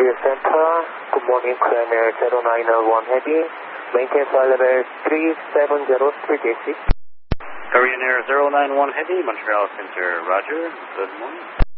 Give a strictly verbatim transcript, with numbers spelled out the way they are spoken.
Korea Center. Good morning, Premier zero nine one Heavy. Maintain flight level three seven zero three J C. Korean Air zero nine one Heavy, Montreal Center, roger. Good morning.